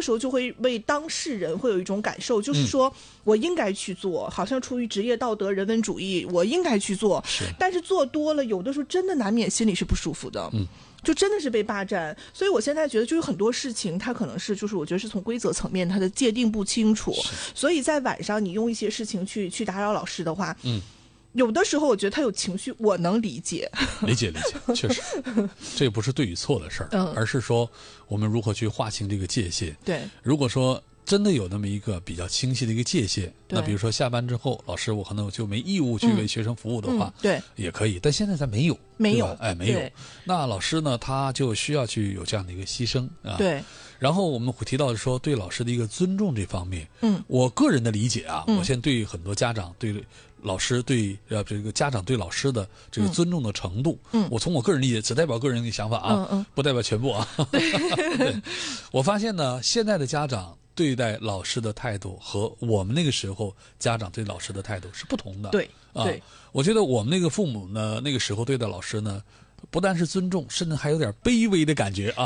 个时候就会为当事人会有一种感受，就是说我应该去做，好像出于职业道德、人文主义，我应该去做。但是做多了，有的时候真的难免心里是不舒服的。就真的是被霸占，所以我现在觉得就有很多事情它可能是就是我觉得是从规则层面它的界定不清楚，所以在晚上你用一些事情去打扰老师的话，有的时候我觉得他有情绪，我能理解， 理解，确实，这不是对与错的事儿，而是说我们如何去划清这个界限。 对， 如果说真的有那么一个比较清晰的一个界限，那比如说下班之后，老师我可能就没义务去为学生服务的话， 对， 也可以。但现在咱没有， 没有， 没有。那老师呢，他就需要去有这样的一个牺牲啊。 对。 然后我们会提到说对老师的一个尊重这方面，我个人的理解啊，我现在对很多家长对老师对这个家长对老师的这个尊重的程度，我从我个人理解，只代表个人的想法啊，不代表全部啊。对，我发现呢，现在的家长对待老师的态度和我们那个时候家长对老师的态度是不同的。 对， 我觉得我们那个父母呢，那个时候对待老师呢，不但是尊重，甚至还有点卑微的感觉啊。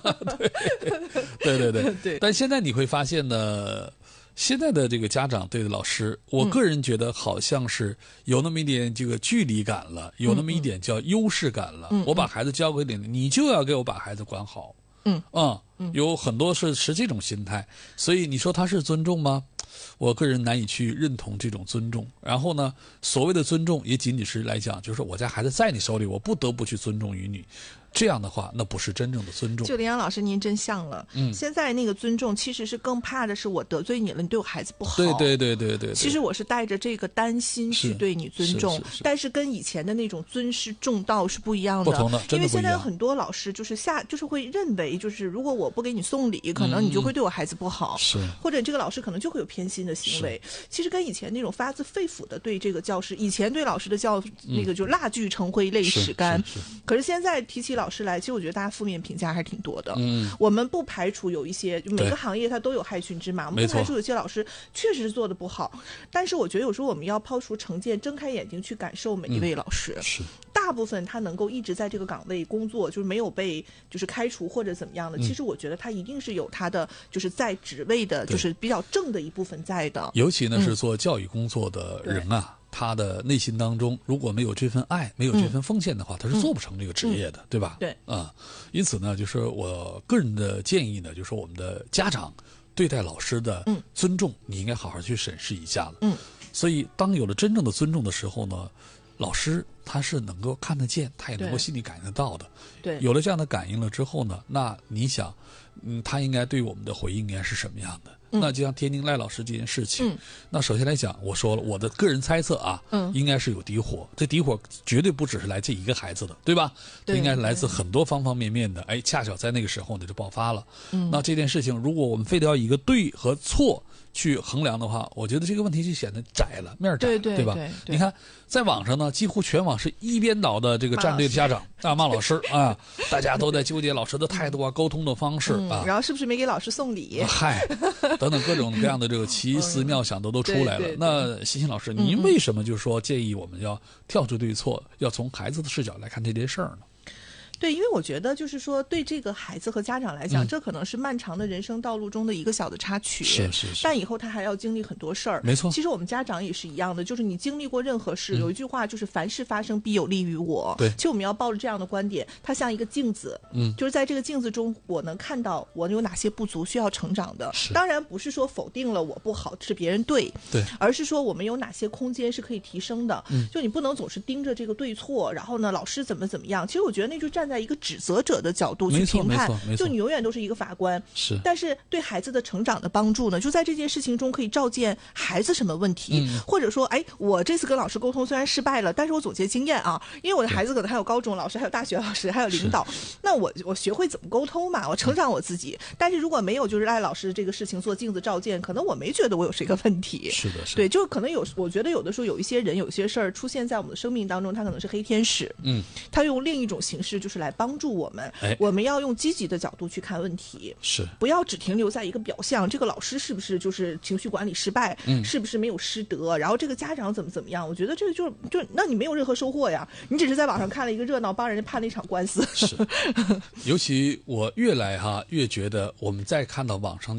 对。但现在你会发现呢，现在的这个家长对老师，我个人觉得好像是有那么一点这个距离感了，有那么一点叫优势感了。我把孩子交给你，你就要给我把孩子管好。有很多是这种心态，所以你说他是尊重吗？我个人难以去认同这种尊重。然后呢，所谓的尊重也仅仅是来讲，就是我家孩子在你手里，我不得不去尊重于你。这样的话，那不是真正的尊重。 就林阳老师您真像了，现在那个尊重其实是更怕的是我得罪你了，你对我孩子不好。 对。 其实我是带着这个担心去对你尊重，但是跟以前的那种尊师重道是不一样的。 不同的，真的不一样。 因为现在有很多老师就是会认为，就是如果我不给你送礼，可能你就会对我孩子不好，或者这个老师可能就会有偏心的行为。其实跟以前那种发自肺腑的对这个教师，以前对老师的那个就蜡炬成灰泪始干，可是现在提起老师来，其实我觉得大家负面评价还是挺多的。我们不排除有一些每个行业它都有害群之马，我们不排除有些老师确实是做的不好，但是我觉得有时候我们要抛除成见，睁开眼睛去感受每一位老师。大部分他能够一直在这个岗位工作，就是没有被就是开除或者怎么样的，其实我觉得他一定是有他的就是在职位的就是比较正的一部分在的。 尤其呢是做教育工作的人啊，他的内心当中如果没有这份爱，没有这份奉献的话，他是做不成这个职业的，对吧？ 对因此呢，就是我个人的建议呢，就是我们的家长对待老师的尊重，你应该好好去审视一下了。所以当有了真正的尊重的时候呢，老师他是能够看得见，他也能够心里感应得到的。 对， 有了这样的感应了之后呢，那你想，他应该对我们的回应应该是什么样的？那就像天津赖老师这件事情，那首先来讲，我说了，我的个人猜测啊，应该是有敌火，这敌火绝对不只是来自一个孩子的，对吧？应该是来自很多方方面面的。恰巧在那个时候呢就爆发了。那这件事情，如果我们非得要以一个对和错去衡量的话，我觉得这个问题就显得窄了，面窄了，对吧？你看，在网上呢，几乎全网是一边倒的这个站队的家长骂老师啊，大家都在纠结老师的态度啊，沟通的方式啊， 然后是不是没给老师送礼？ 嗨，等等各种各样的这个奇思妙想都出来了。那欣欣老师，您为什么就是说建议我们要跳出对错，要从孩子的视角来看这件事儿呢？ 对，因为我觉得就是说，对这个孩子和家长来讲，这可能是漫长的人生道路中的一个小的插曲。 是。 但以后他还要经历很多事儿。 没错。 其实我们家长也是一样的，就是你经历过任何事，有一句话就是凡事发生必有利于我。 对。 其实我们要抱着这样的观点，它像一个镜子。就是在这个镜子中，我能看到我有哪些不足需要成长的。当然不是说否定了我不好，是别人对，而是说我们有哪些空间是可以提升的。就你不能总是盯着这个对错，然后呢，老师怎么样。其实我觉得那就站在一个指责者的角度去评判，就你永远都是一个法官。但是对孩子的成长的帮助呢，就在这件事情中可以照见孩子什么问题，或者说，我这次跟老师沟通虽然失败了，但是我总结经验啊，因为我的孩子可能还有高中老师，还有大学老师，还有领导，那我学会怎么沟通嘛，我成长我自己。但是如果没有就是赖老师这个事情做镜子照见，可能我没觉得我有这个问题。 是的。 对，就可能我觉得有的时候有一些人有些事儿出现在我们的生命当中，他可能是黑天使，他用另一种形式就是来帮助我们。我们要用积极的角度去看问题，不要只停留在一个表象，这个老师是不是就是情绪管理失败，是不是没有师德，然后这个家长怎么样，我觉得这个就那你没有任何收获呀，你只是在网上看了一个热闹，帮人家判了一场官司。 尤其我越觉得我们在看到网上